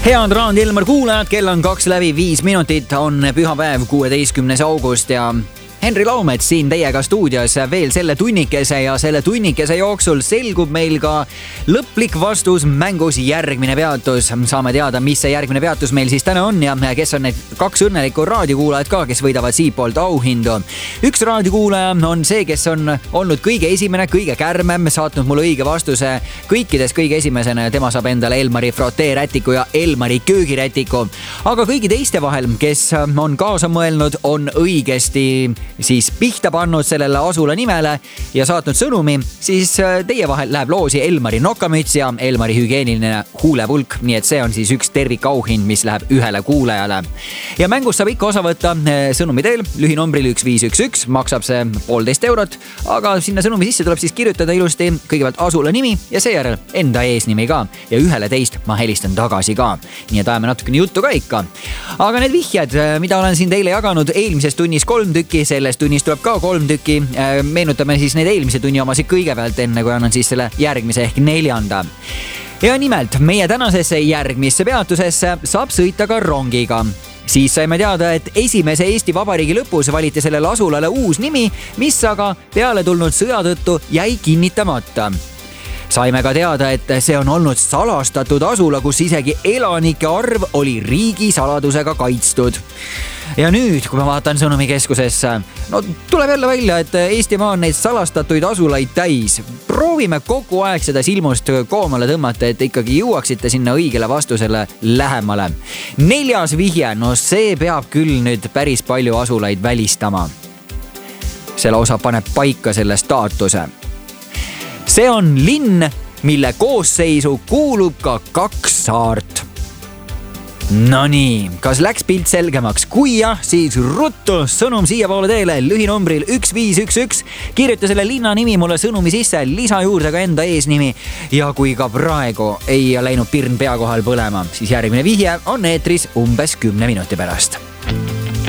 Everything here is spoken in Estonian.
Head Raadio Elmar kuulajad, kell on 2:05, on pühapäev, 16. august ja Henri Laumets siin teiega stuudios veel selle tunnikese ja selle tunnikese jooksul selgub meil ka lõplik vastus mängus järgmine peatus. Saame teada, mis see järgmine peatus meil siis täna on ja kes on need kaks õnnelikku raadiokuulajat ka, kes võidavad siitpoolt auhindu. Üks raadiokuulaja on see, kes on olnud kõige esimene, kõige kärmem, saatnud mulle õige vastuse kõikides kõige esimesena ja tema saab endale Elmari frotee-rätiku ja Elmari köögirätiku. Aga kõigi teiste vahel, kes on kaasa mõelnud, on õigesti siis pihta pannud sellele asula nimele ja saatnud sõnumi, siis teie vahel läheb loosi Elmari nokamüts ja Elmari hügieeniline huulepulk, nii et see on siis üks tervikauhind, mis läheb ühele kuulajale. Ja mängust saab ikka osa võtta sõnumi teel, lühinombril 1511, maksab see 1,5 eurot, aga sinna sõnumi sisse tuleb siis kirjutada ilusti kõigepealt asula nimi ja seejärel enda eesnimi ka ja ühele teist ma helistan tagasi ka. Nii et ajame natukene juttu ka ikka. Aga need vihjed, mida olen siin teile jaganud eelmises tunnis 3 tükki, selles tunnis tuleb ka 3 tükki. Meenutame siis need eelmise tunni omasid kõigepealt enne, kui annan siis selle järgmise ehk 4. Ja nimelt, meie tänasesse järgmisse peatusesse saab sõita ka rongiga. Siis saime teada, et esimese Eesti Vabariigi lõpus valiti sellele asulale uus nimi, mis aga peale tulnud sõja tõttu jäi kinnitamata. Saime ka teada, et see on olnud salastatud asula, kus isegi elanike arv oli riigi saladusega kaitstud. Ja nüüd, kui ma vaatan sõnumikeskusesse, tuleb jälle välja, et Eestimaa on neid salastatuid asulaid täis. Proovime kogu aeg seda silmust koomale tõmmata, et ikkagi jõuaksite sinna õigele vastusele lähemale. 4. vihje, see peab küll nüüd päris palju asulaid välistama. Selle osa paneb paika selle staatuse. See on linn, mille koosseisu kuulub ka 2 saart. No nii, kas läks pilt selgemaks? Kui jah, siis ruttu sõnum siia poole teele lühinombril 1511. Kirjuta selle linna nimi mulle sõnumi sisse, lisa juurde ka enda eesnimi. Ja kui ka praegu ei läinud pirn pea kohal põlema, siis järgmine vihje on eetris umbes 10 minuti pärast.